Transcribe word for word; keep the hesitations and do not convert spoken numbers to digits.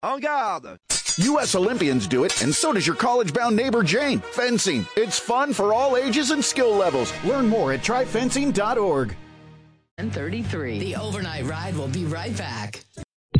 En garde! U S Olympians do it, and so does your college-bound neighbor Jane. Fencing. It's fun for all ages and skill levels. Learn more at try fencing dot org. ten thirty-three. The Overnight Ride will be right back.